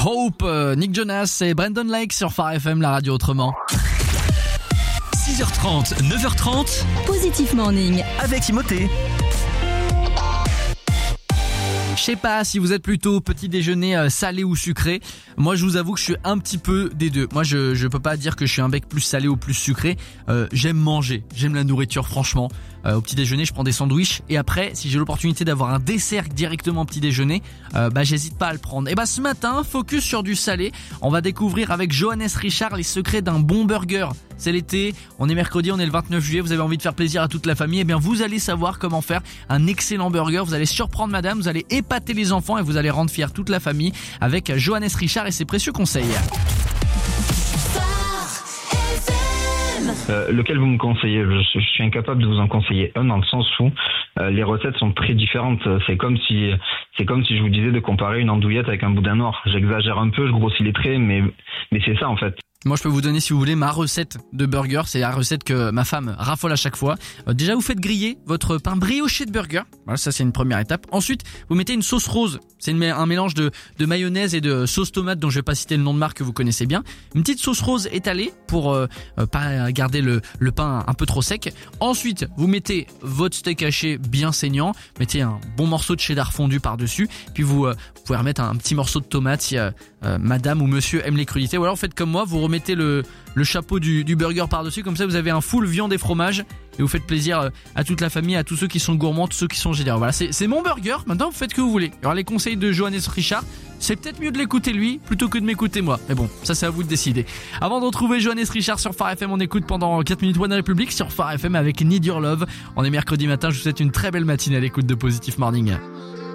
Hope, Nick Jonas et Brandon Lake sur Phare FM, la radio autrement. 6h30, 9h30, Positive Morning. avec Timothée. Je sais pas si vous êtes plutôt petit déjeuner salé ou sucré. Moi, je vous avoue que je suis un petit peu des deux. Moi, je peux pas dire que je suis un bec plus salé ou plus sucré. J'aime manger, j'aime la nourriture franchement. Au petit déjeuner, je prends des sandwichs et après, si j'ai l'opportunité d'avoir un dessert directement au petit déjeuner, j'hésite pas à le prendre. Et ce matin, focus sur du salé. On va découvrir avec Johannes Richard les secrets d'un bon burger. C'est l'été, on est mercredi, on est le 29 juillet, vous avez envie de faire plaisir à toute la famille, eh bien vous allez savoir comment faire un excellent burger, vous allez surprendre madame, vous allez épater les enfants et vous allez rendre fière toute la famille avec Johannes Richard et ses précieux conseils. Lequel vous me conseillez? Je suis incapable de vous en conseiller un dans le sens où les recettes sont très différentes. C'est comme si je vous disais de comparer une andouillette avec un boudin noir. J'exagère un peu, je grossis les traits, mais c'est ça en fait. Moi, je peux vous donner, si vous voulez, ma recette de burger. C'est la recette que ma femme raffole à chaque fois. Déjà, vous faites griller votre pain brioché de burger. Voilà, ça c'est une première étape. Ensuite, vous mettez une sauce rose. C'est un mélange de mayonnaise et de sauce tomate dont je vais pas citer le nom de marque que vous connaissez bien. Une petite sauce rose étalée pour pas garder le pain un peu trop sec. Ensuite, vous mettez votre steak haché bien saignant. Mettez un bon morceau de cheddar fondu par-dessus. Puis vous pouvez remettre un petit morceau de tomate si madame ou monsieur aime les crudités. Ou alors, faites comme moi, vous remettez le chapeau du burger par-dessus, comme ça vous avez un full viande et fromage et vous faites plaisir à toute la famille, à tous ceux qui sont gourmands, tous ceux qui sont généreux. Voilà, c'est mon burger, maintenant vous faites ce que vous voulez. Alors les conseils de Johannes Richard, c'est peut-être mieux de l'écouter lui plutôt que de m'écouter moi. Mais bon, ça c'est à vous de décider. Avant de retrouver Johannes Richard sur Phare FM, on écoute pendant 4 minutes One Republic sur Phare FM avec Need Your Love. On est mercredi matin, je vous souhaite une très belle matinée à l'écoute de Positive Morning.